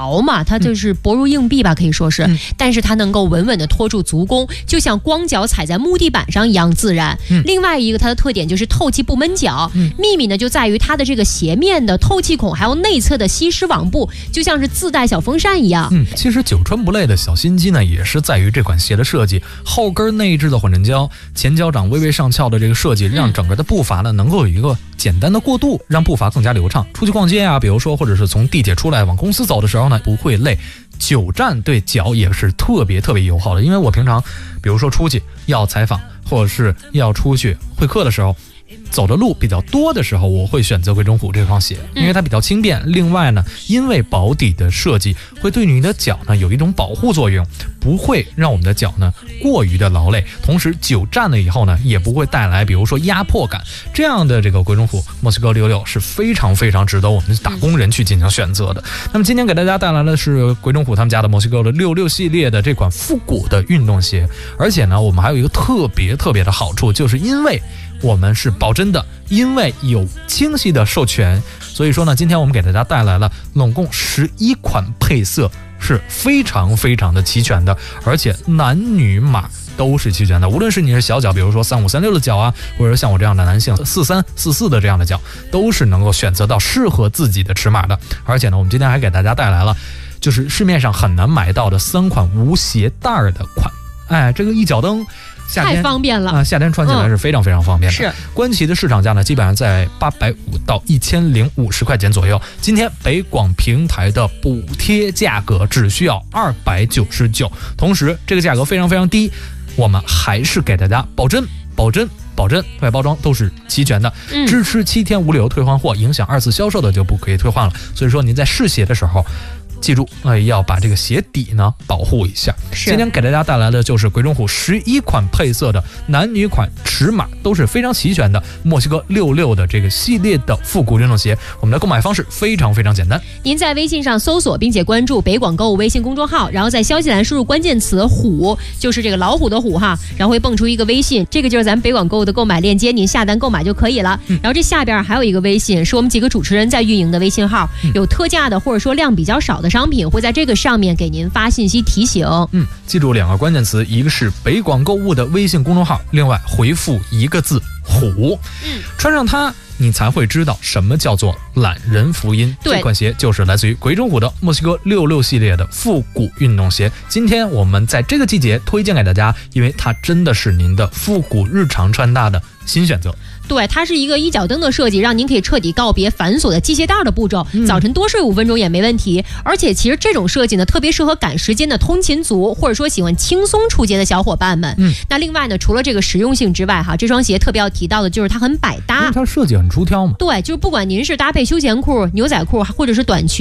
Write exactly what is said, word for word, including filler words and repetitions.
薄嘛，它就是薄如硬币吧，可以说是，嗯、但是它能够稳稳的拖住足弓，就像光脚踩在木地板上一样自然。嗯、另外一个它的特点就是透气不闷脚，嗯、秘密呢就在于它的这个斜面的透气孔，还有内侧的吸湿网布，就像是自带小风扇一样。 嗯，其实久穿不累的小心机呢，也是在于这款鞋的设计，后跟内置的混震胶，前脚掌微微上翘的这个设计，让整个的步伐呢能够有一个简单的过渡，让步伐更加流畅。出去逛街啊，比如说或者是从地铁出来往公司走的时候呢，不会累。久站对脚也是特别特别友好的，因为我平常比如说出去要采访或者是要出去会客的时候，走的路比较多的时候，我会选择鬼冢虎这双鞋，因为它比较轻便。另外呢，因为薄底的设计会对你的脚呢有一种保护作用，不会让我们的脚呢过于的劳累，同时久站了以后呢也不会带来比如说压迫感。这样的这个鬼冢虎墨西哥六六是非常非常值得我们打工人去进行选择的。那么今天给大家带来的是鬼冢虎他们家的墨西哥的六六系列的这款复古的运动鞋，而且呢我们还有一个特别特别的好处，就是因为我们是保真的，因为有清晰的授权，所以说呢，今天我们给大家带来了总共十一款配色，是非常非常的齐全的，而且男女码都是齐全的。无论是你是小脚，比如说三五三六的脚啊，或者像我这样的男性四三四四的这样的脚，都是能够选择到适合自己的尺码的。而且呢，我们今天还给大家带来了，就是市面上很难买到的三款无鞋带的款。哎，这个一脚蹬。夏天太方便了啊！夏天穿起来是非常非常方便的。 是观其的市场价呢，基本上在八百五到一千零五十块钱左右。今天北广平台的补贴价格只需要二百九十九，同时这个价格非常非常低，我们还是给大家保真、保真、保真，外包装都是齐全的， 嗯、 支持七天无理由退换货，影响二次销售的就不可以退换了。所以说您在试鞋的时候，记住，呃，要把这个鞋底呢保护一下。今天给大家带来的就是鬼冢虎十一款配色的男女款尺码都是非常齐全的墨西哥六六的这个系列的复古运动鞋。我们的购买方式非常非常简单， 您在微信上搜索并且关注北广购物微信公众号，然后在消息栏输入关键词虎，就是这个老虎的虎哈，然后会蹦出一个微信，这个就是咱们北广购物的购买链接，您下单购买就可以了。嗯、然后这下边还有一个微信，是我们几个主持人在运营的微信号，嗯、有特价的或者说量比较少的商品会在这个上面给您发信息提醒。 嗯，记住两个关键词，一个是北广购物的微信公众号，另外回复一个字虎。嗯，穿上它你才会知道什么叫做懒人福音。这款鞋就是来自于鬼冢虎的墨西哥六六系列的复古运动鞋。今天我们在这个季节推荐给大家，因为它真的是您的复古日常穿搭的新选择。 对，它是一个一脚蹬的设计，让您可以彻底告别繁琐的系鞋带的步骤，嗯、早晨多睡五分钟也没问题。而且其实这种设计呢，特别适合赶时间的通勤族，或者说喜欢轻松出街的小伙伴们。嗯，那另外呢，除了这个实用性之外，哈，这双鞋特别要提到的就是它很百搭， 因为它设计很出挑嘛。 对，就是不管您是搭配休闲裤、牛仔裤，或者是短裙。